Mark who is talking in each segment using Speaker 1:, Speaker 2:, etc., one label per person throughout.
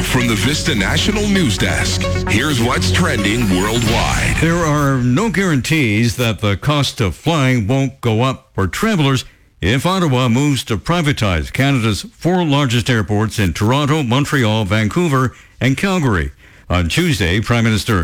Speaker 1: From the Vista National News Desk, here's what's trending worldwide.
Speaker 2: There are no guarantees that the cost of flying won't go up for travelers if Ottawa moves to privatize Canada's four largest airports in Toronto, Montreal, Vancouver, and Calgary. On Tuesday, Prime Minister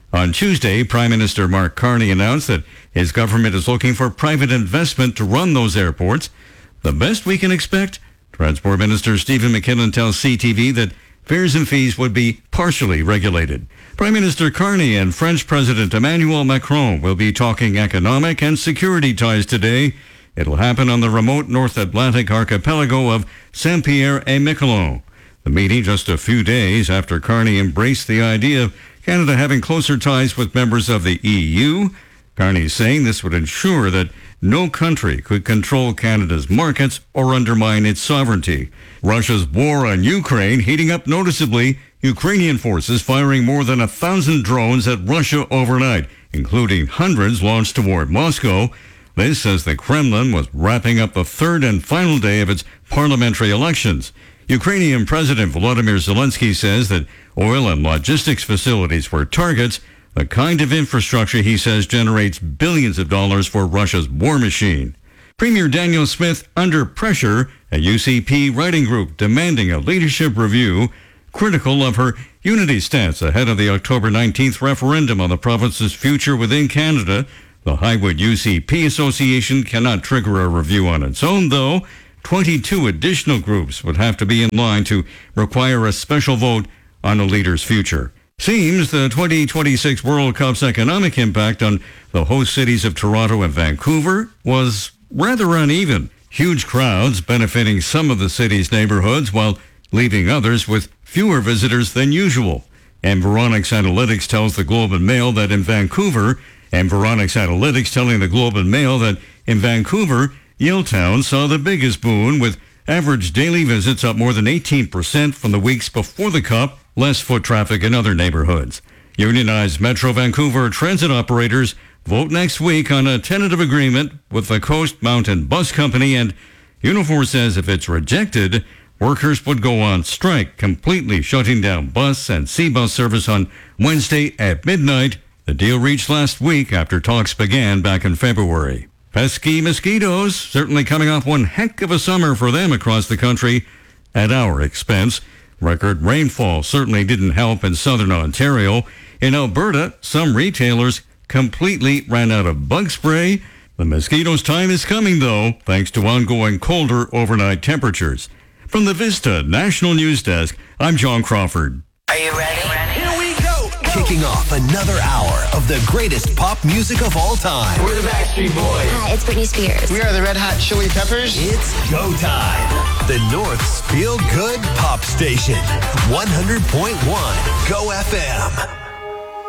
Speaker 2: Mark Carney announced that his government is looking for private investment to run those airports. The best we can expect? Transport Minister Stephen McKinnon tells CTV that fares and fees would be partially regulated. Prime Minister Carney and French President Emmanuel Macron will be talking economic and security ties today. It'll happen on the remote North Atlantic archipelago of Saint-Pierre-et-Miquelon. The meeting just a few days after Carney embraced the idea of Canada having closer ties with members of the EU. Carney's saying this would ensure that no country could control Canada's markets or undermine its sovereignty. Russia's war on Ukraine heating up noticeably, Ukrainian forces firing more than 1,000 drones at Russia overnight, including hundreds launched toward Moscow. This as the Kremlin was wrapping up the third and final day of its parliamentary elections. Ukrainian President Volodymyr Zelensky says that oil and logistics facilities were targets, the kind of infrastructure he says generates billions of dollars for Russia's war machine. Premier Danielle Smith under pressure, a UCP writing group demanding a leadership review, critical of her unity stance ahead of the October 19th referendum on the province's future within Canada. The Highwood UCP Association cannot trigger a review on its own, though. 22 additional groups would have to be in line to require a special vote on a leader's future. Seems the 2026 World Cup's economic impact on the host cities of Toronto and Vancouver was rather uneven. Huge crowds benefiting some of the city's neighborhoods while leaving others with fewer visitors than usual. Environics Analytics tells the Globe and Mail that in Vancouver, Yaletown saw the biggest boon, with average daily visits up more than 18% from the weeks before the Cup, less foot traffic in other neighborhoods. Unionized Metro Vancouver transit operators vote next week on a tentative agreement with the Coast Mountain Bus Company, and Unifor says if it's rejected, workers would go on strike, completely shutting down bus and C-bus service on Wednesday at midnight. The deal reached last week after talks began back in February. Pesky mosquitoes certainly coming off one heck of a summer for them across the country at our expense. Record rainfall certainly didn't help in southern Ontario. In Alberta, some retailers completely ran out of bug spray. The mosquitoes' time is coming, though, thanks to ongoing colder overnight temperatures. From the Vista National News Desk, I'm John Crawford.
Speaker 3: Are you ready?
Speaker 4: Here we go!
Speaker 3: Kicking off another hour of the greatest pop music of all time.
Speaker 4: We're the Backstreet Boys.
Speaker 5: Hi, it's Britney Spears.
Speaker 6: We are the Red Hot Chili Peppers.
Speaker 3: It's go time. The North's feel-good pop station. 100.1 Go FM.